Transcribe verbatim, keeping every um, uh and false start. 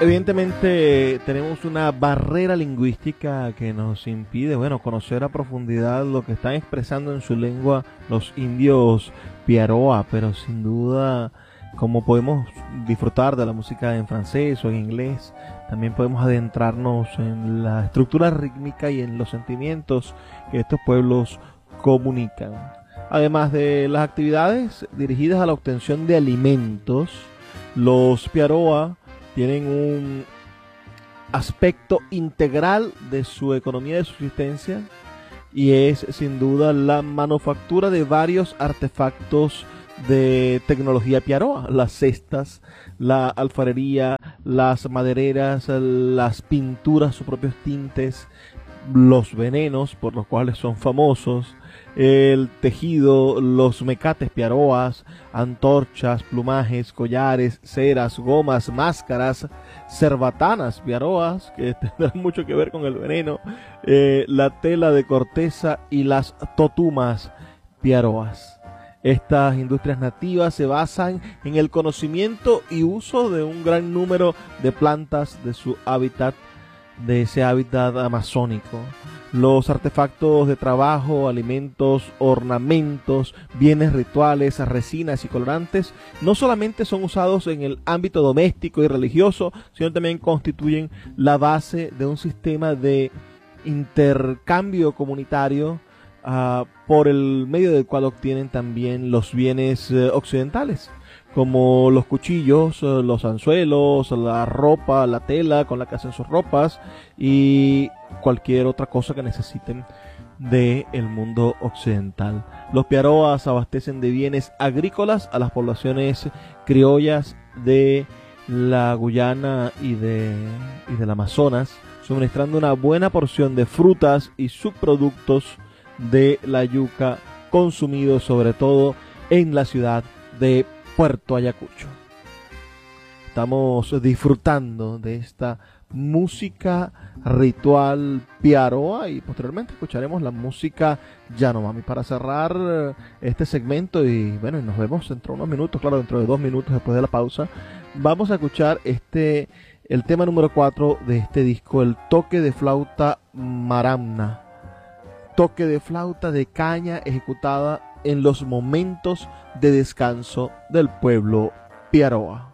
Evidentemente tenemos una barrera lingüística que nos impide, bueno, conocer a profundidad lo que están expresando en su lengua los indios Piaroa, pero sin duda, como podemos disfrutar de la música en francés o en inglés, también podemos adentrarnos en la estructura rítmica y en los sentimientos que estos pueblos comunican. Además de las actividades dirigidas a la obtención de alimentos, los Piaroa tienen un aspecto integral de su economía de subsistencia y es sin duda la manufactura de varios artefactos de tecnología Piaroa, las cestas, la alfarería, las madereras, las pinturas, sus propios tintes, los venenos por los cuales son famosos, el tejido, los mecates Piaroas, antorchas, plumajes, collares, ceras, gomas, máscaras, cerbatanas Piaroas, que tendrán mucho que ver con el veneno, eh, la tela de corteza y las totumas Piaroas. Estas industrias nativas se basan en el conocimiento y uso de un gran número de plantas de su hábitat, de ese hábitat amazónico. Los artefactos de trabajo, alimentos, ornamentos, bienes rituales, resinas y colorantes no solamente son usados en el ámbito doméstico y religioso, sino también constituyen la base de un sistema de intercambio comunitario uh, por el medio del cual obtienen también los bienes uh, occidentales, como los cuchillos, los anzuelos, la ropa, la tela con la que hacen sus ropas y cualquier otra cosa que necesiten del mundo occidental. Los Piaroas abastecen de bienes agrícolas a las poblaciones criollas de la Guyana y, de, y del Amazonas, suministrando una buena porción de frutas y subproductos de la yuca, consumidos sobre todo en la ciudad de Puerto Ayacucho. Estamos disfrutando de esta música ritual Piaroa y posteriormente escucharemos la música Yanomami para cerrar este segmento y bueno, nos vemos dentro de unos minutos, claro, dentro de dos minutos después de la pausa. Vamos a escuchar este el tema número cuatro de este disco, el toque de flauta maramna. Toque de flauta de caña ejecutada en los momentos de descanso del pueblo Piaroa.